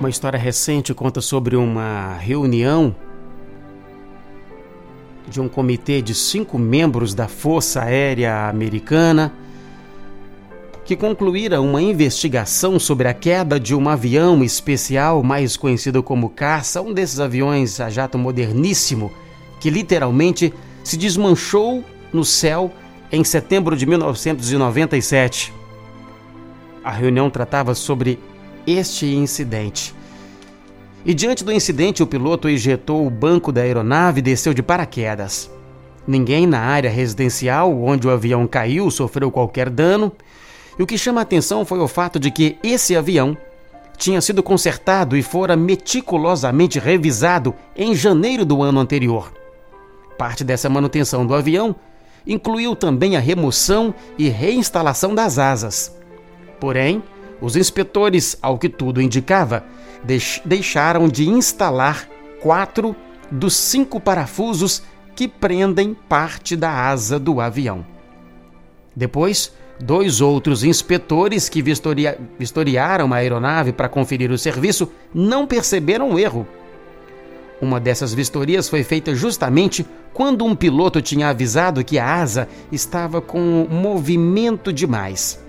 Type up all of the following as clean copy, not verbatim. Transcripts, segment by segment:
Uma história recente conta sobre uma reunião de um comitê de 5 membros da Força Aérea Americana que concluíram uma investigação sobre a queda de um avião especial, mais conhecido como caça, um desses aviões a jato moderníssimo, que literalmente se desmanchou no céu em setembro de 1997. A reunião tratava sobre este incidente. E diante do incidente, o piloto ejetou o banco da aeronave e desceu de paraquedas. Ninguém na área residencial onde o avião caiu sofreu qualquer dano. E o que chama a atenção foi o fato de que esse avião tinha sido consertado e fora meticulosamente revisado em janeiro do ano anterior. Parte dessa manutenção do avião incluiu também a remoção e reinstalação das asas. Porém, os inspetores, ao que tudo indicava, deixaram de instalar 4 dos 5 parafusos que prendem parte da asa do avião. Depois, 2 outros inspetores que vistoriaram a aeronave para conferir o serviço não perceberam o erro. Uma dessas vistorias foi feita justamente quando um piloto tinha avisado que a asa estava com movimento demais.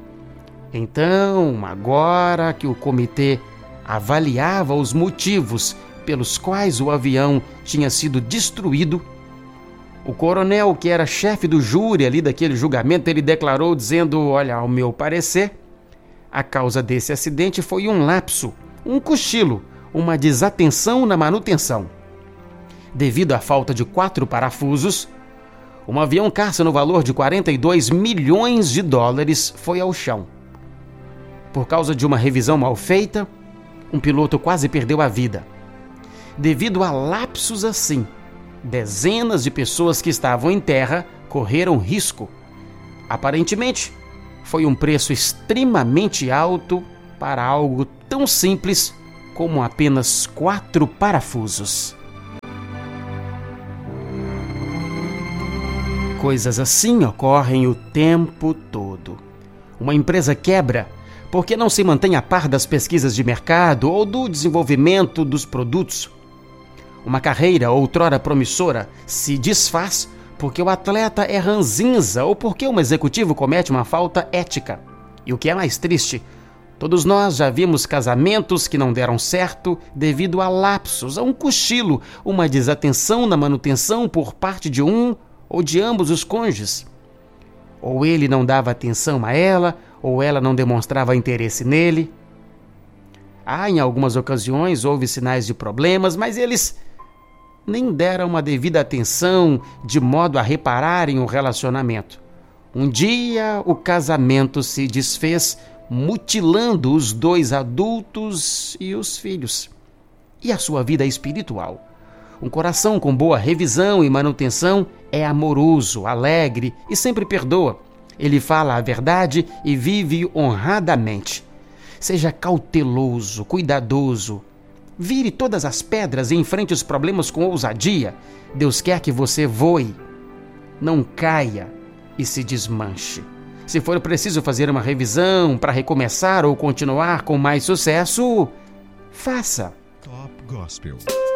Então, agora que o comitê avaliava os motivos pelos quais o avião tinha sido destruído, o coronel, que era chefe do júri ali daquele julgamento, ele declarou dizendo: olha, ao meu parecer, a causa desse acidente foi um lapso, um cochilo, uma desatenção na manutenção. Devido à falta de 4 parafusos, um avião caça no valor de 42 milhões de dólares foi ao chão. Por causa de uma revisão mal feita, um piloto quase perdeu a vida. Devido a lapsos assim, dezenas de pessoas que estavam em terra correram risco. Aparentemente, foi um preço extremamente alto para algo tão simples como apenas 4 parafusos. Coisas assim ocorrem o tempo todo. Uma empresa quebra porque não se mantém a par das pesquisas de mercado ou do desenvolvimento dos produtos. Uma carreira outrora promissora se desfaz porque o atleta é ranzinza ou porque um executivo comete uma falta ética. E o que é mais triste, todos nós já vimos casamentos que não deram certo devido a lapsos, a um cochilo, uma desatenção na manutenção por parte de um ou de ambos os cônjuges. Ou ele não dava atenção a ela, ou ela não demonstrava interesse nele. Em algumas ocasiões houve sinais de problemas, mas eles nem deram uma devida atenção de modo a repararem o relacionamento. Um dia o casamento se desfez, mutilando os 2 adultos e os filhos. E a sua vida espiritual? Um coração com boa revisão e manutenção é amoroso, alegre e sempre perdoa. Ele fala a verdade e vive honradamente. Seja cauteloso, cuidadoso. Vire todas as pedras e enfrente os problemas com ousadia. Deus quer que você voe. Não caia e se desmanche. Se for preciso fazer uma revisão para recomeçar ou continuar com mais sucesso, faça. Top Gospel.